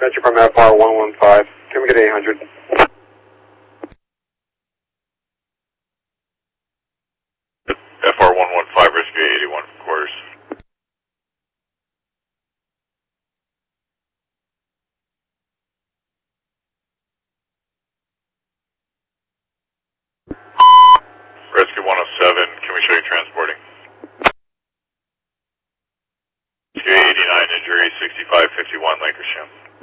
Dispatcher from FR115. Can we get 800? FR115, rescue 81 quarters. Rescue 107, can we show you transporting? Rescue 89, injury 6551 Lancashire.